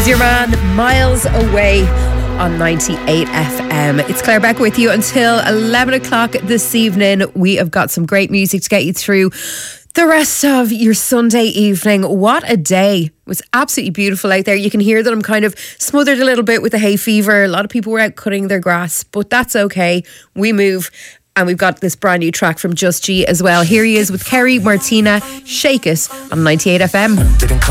your man, Miles Away on 98 FM. It's Claire Beck with you until 11 o'clock this evening. We have got some great music to get you through the rest of your Sunday evening. What a day. It was absolutely beautiful out there. You can hear that I'm kind of smothered a little bit with the hay fever. A lot of people were out cutting their grass, but that's okay. We move. And we've got this brand new track from Just G as well. Here he is with Kerry Martina, Shake It on 98 FM.